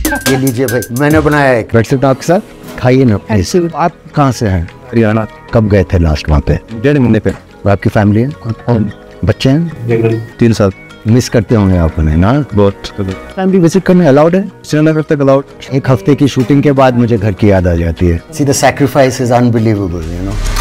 ये लीजिए भाई, मैंने बनाया है। ब्रेड आपके साथ खाइए ना। ऐसे आप कहाँ से हैं? हरियाणा। कब गए थे लास्ट वहाँ पे? 1.5 महीने पे। आपकी फैमिली है? बच्चे हैं? 3 साल। मिस करते होंगे आप उन्हें ना? बहुत। फैमिली विजिट करने अलाउड है? श्रीनगर तक अलाउड। एक हफ्ते की शूटिंग के बाद मुझे घर की याद आ जाती है। See the sacrifice is unbelievable, you know.